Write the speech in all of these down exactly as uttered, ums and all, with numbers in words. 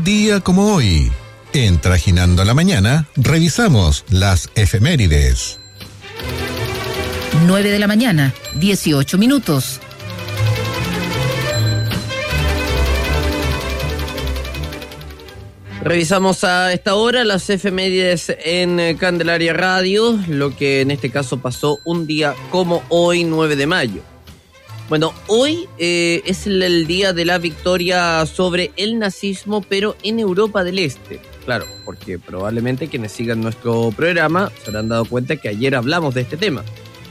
día como hoy, en Trajinando la Mañana, revisamos las efemérides. nueve de la mañana, dieciocho minutos. Revisamos a esta hora las efemérides en Candelaria Radio, lo que en este caso pasó un día como hoy, nueve de mayo. Bueno, hoy eh, es el, el día de la victoria sobre el nazismo, pero en Europa del Este. Claro, porque probablemente quienes sigan nuestro programa se habrán dado cuenta que ayer hablamos de este tema.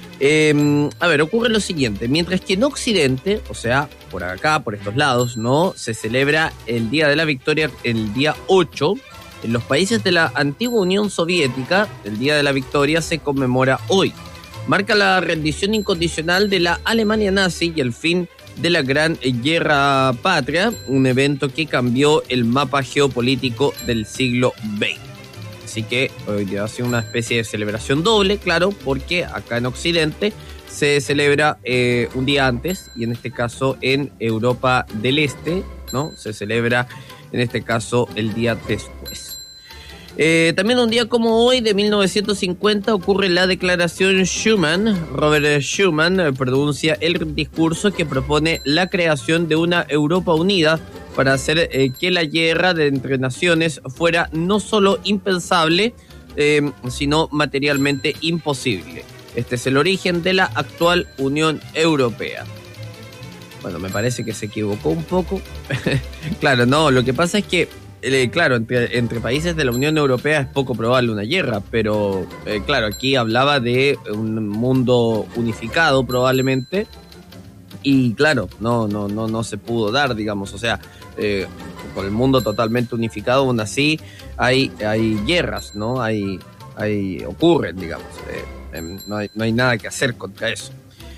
Eh, a ver, ocurre lo siguiente. Mientras que en Occidente, o sea, por acá, por estos lados, no se celebra el Día de la Victoria el día ocho, en los países de la antigua Unión Soviética, el Día de la Victoria se conmemora hoy. Marca la rendición incondicional de la Alemania nazi y el fin de la Gran Guerra Patria, un evento que cambió el mapa geopolítico del siglo veinte. Así que hoy día hace una especie de celebración doble, claro, porque acá en Occidente se celebra eh, un día antes, y en este caso en Europa del Este, ¿no? Se celebra en este caso el día después. Eh, también un día como hoy, de mil novecientos cincuenta, ocurre la Declaración Schuman. Robert Schuman eh, pronuncia el discurso que propone la creación de una Europa unida para hacer eh, que la guerra de entre naciones fuera no solo impensable, eh, sino materialmente imposible. Este es el origen de la actual Unión Europea. Bueno, me parece que se equivocó un poco. Claro, no, lo que pasa es que Eh, claro, entre, entre países de la Unión Europea es poco probable una guerra, pero eh, claro, aquí hablaba de un mundo unificado probablemente, y claro, no, no, no, no se pudo dar, digamos, o sea, eh, con el mundo totalmente unificado, aún así hay, hay guerras, ¿no? Hay, hay, ocurren, digamos, eh, eh, no hay, no hay nada que hacer contra eso.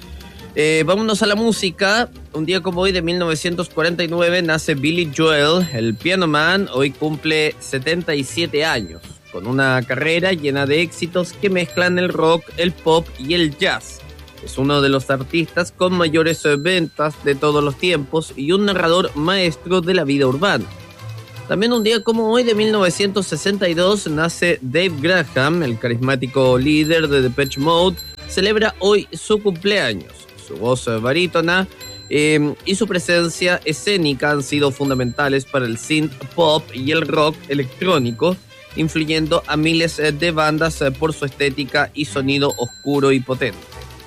Eh, vámonos a la música. Un día como hoy, de mil novecientos cuarenta y nueve, nace Billy Joel, el Piano Man. Hoy cumple setenta y siete años, con una carrera llena de éxitos que mezclan el rock, el pop y el jazz. Es uno de los artistas con mayores ventas de todos los tiempos y un narrador maestro de la vida urbana. También un día como hoy, de mil novecientos sesenta y dos, nace Dave Graham, el carismático líder de Depeche Mode. Celebra hoy su cumpleaños. Su voz barítona eh, y su presencia escénica han sido fundamentales para el synth pop y el rock electrónico, influyendo a miles de bandas por su estética y sonido oscuro y potente.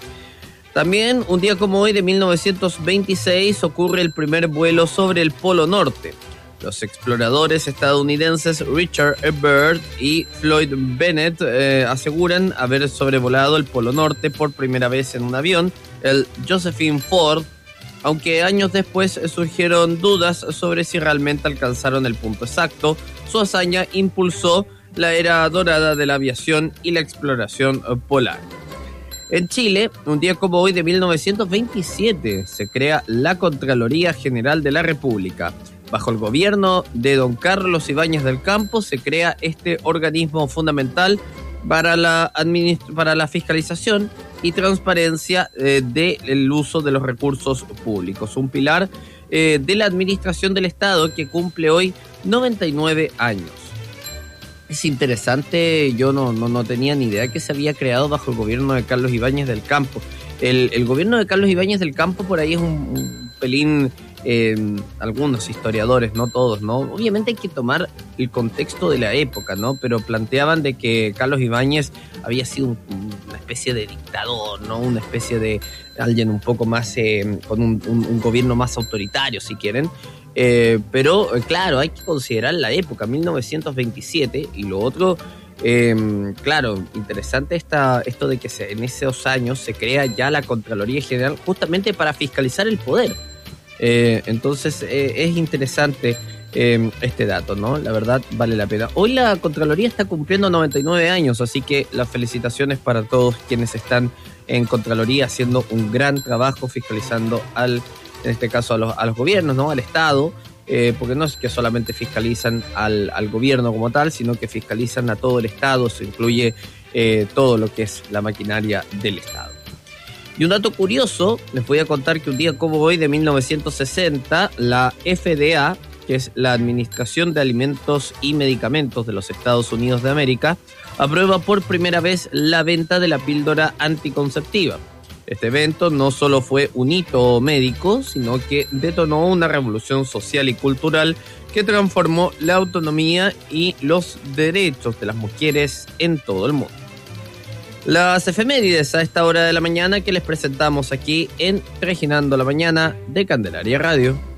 También un día como hoy, de mil novecientos veintiséis, ocurre el primer vuelo sobre el Polo Norte. Los exploradores estadounidenses Richard E. Byrd y Floyd Bennett eh, aseguran haber sobrevolado el Polo Norte por primera vez en un avión, el Josephine Ford, aunque años después surgieron dudas sobre si realmente alcanzaron el punto exacto. Su hazaña impulsó la era dorada de la aviación y la exploración polar. En Chile, un día como hoy, de mil novecientos veintisiete, se crea la Contraloría General de la República. Bajo el gobierno de don Carlos Ibáñez del Campo se crea este organismo fundamental para la, administ- para la fiscalización y transparencia eh, del uso de los recursos públicos. Un pilar eh, de la administración del Estado que cumple hoy noventa y nueve años. Es interesante, yo no, no, no tenía ni idea que se había creado bajo el gobierno de Carlos Ibáñez del Campo. El, el gobierno de Carlos Ibáñez del Campo por ahí es un, un pelín... Eh, algunos historiadores, no todos, ¿no? Obviamente hay que tomar el contexto de la época, ¿no? Pero planteaban de que Carlos Ibáñez había sido un, una especie de dictador, ¿no? Una especie de alguien un poco más, eh, con un, un, un gobierno más autoritario, si quieren. Eh, pero, claro, hay que considerar la época, mil novecientos veintisiete, y lo otro... Eh, claro, interesante esta, esto de que se, en esos años se crea ya la Contraloría General justamente para fiscalizar el poder. Eh, entonces eh, es interesante eh, este dato, ¿no? La verdad vale la pena. Hoy la Contraloría está cumpliendo noventa y nueve años, así que las felicitaciones para todos quienes están en Contraloría haciendo un gran trabajo fiscalizando al, en este caso a los, a los gobiernos, ¿no? Al Estado, eh, porque no es que solamente fiscalizan al, al gobierno como tal, sino que fiscalizan a todo el Estado, se incluye eh, todo lo que es la maquinaria del Estado. Y un dato curioso, les voy a contar que un día como hoy, de mil novecientos sesenta, la F D A, que es la Administración de Alimentos y Medicamentos de los Estados Unidos de América, aprueba por primera vez la venta de la píldora anticonceptiva. Este evento no solo fue un hito médico, sino que detonó una revolución social y cultural que transformó la autonomía y los derechos de las mujeres en todo el mundo. Las efemérides a esta hora de la mañana que les presentamos aquí en Reginando la Mañana de Candelaria Radio.